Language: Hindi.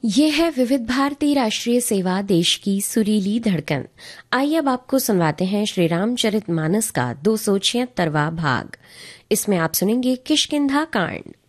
ये है विविध भारती राष्ट्रीय सेवा, देश की सुरीली धड़कन। आइए अब आपको सुनवाते हैं श्री रामचरितमानस का 276वां भाग। इसमें आप सुनेंगे किष्किंधा कांड।